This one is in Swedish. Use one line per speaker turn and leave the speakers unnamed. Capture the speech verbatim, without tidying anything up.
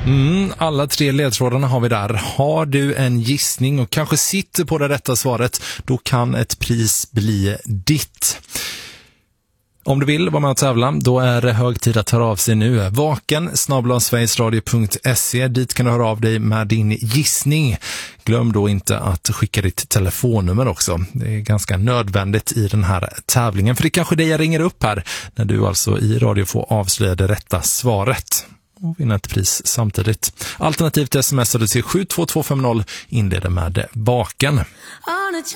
Mm, alla tre ledtrådarna har vi där. Har du en gissning och kanske sitter på det rätta svaret, då kan ett pris bli ditt. Om du vill vara med och tävla, då är det hög tid att höra av sig nu. Vaken snabel-a sverigesradio punkt se. Dit kan du höra av dig med din gissning. Glöm då inte att skicka ditt telefonnummer också. Det är ganska nödvändigt i den här tävlingen. För det är kanske det jag ringer upp här när du alltså i radio får avslöja det rätta svaret och vinna ett pris samtidigt. Alternativt smsar du till sju två två fem noll, inleder med Vaken.